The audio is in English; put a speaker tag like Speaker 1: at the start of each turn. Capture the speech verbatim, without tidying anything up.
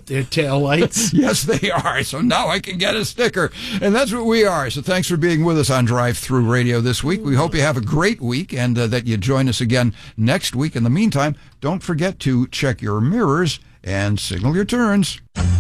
Speaker 1: They're taillights.
Speaker 2: Yes, they are. So now I can get a sticker. And that's what we are. So thanks for being with us on Drive Through Radio this week. We hope you have a great week and uh, that you join us again next week. In the meantime, don't forget to check your mirrors and signal your turns.